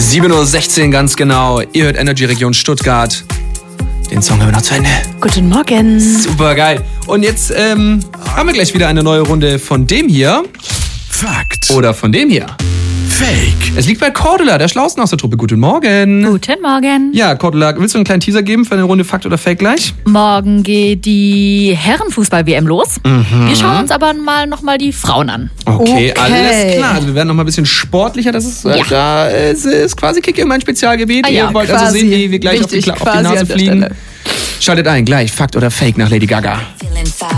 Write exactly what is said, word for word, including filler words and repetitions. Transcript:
sieben Uhr sechzehn ganz genau. Ihr hört Energy Region Stuttgart. Den Song haben wir noch zu Ende. Guten Morgen. Super geil. Und jetzt ähm, haben wir gleich wieder eine neue Runde von dem hier. Fakt. Oder von dem hier. Fake. Es liegt bei Cordula, der Schlausten aus der Truppe. Guten Morgen. Guten Morgen. Ja, Cordula, willst du einen kleinen Teaser geben für eine Runde Fakt oder Fake gleich? Morgen geht die Herrenfußball-W M los. Mhm. Wir schauen uns aber mal nochmal die Frauen an. Okay, Okay. alles klar. Also wir werden noch mal ein bisschen sportlicher. Das ist, Ja. da ist, ist quasi Kick mein Spezialgebiet. Ah ja, Ihr wollt quasi. also sehen, wie wir gleich auf die, Wichtig, Kla- auf die quasi Nase an der fliegen. Stelle. Schaltet ein, gleich Fakt oder Fake nach Lady Gaga.